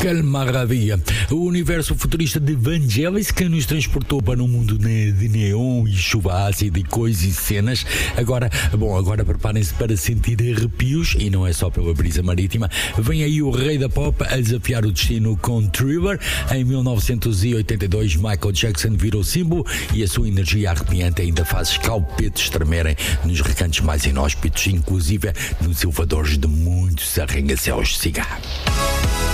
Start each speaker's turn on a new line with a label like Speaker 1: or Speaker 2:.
Speaker 1: Que maravilha! O universo futurista de Vangelis que nos transportou para um mundo de neon e chuva ácida e coisas e cenas. Agora preparem-se para sentir arrepios, e não é só pela brisa marítima. Vem aí o rei da pop a desafiar o destino com Thriller. Em 1982, Michael Jackson virou símbolo e a sua energia arrepiante ainda faz escalpetos tremerem nos recantos mais inóspitos, inclusive nos elevadores de muitos arranha-céus de cigarro.